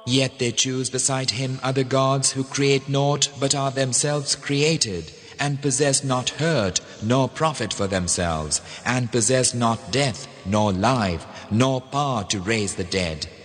Yet they choose beside him other gods who create naught but are themselves created, and possess not hurt nor profit for themselves, and possess not death nor life, nor power to raise the dead.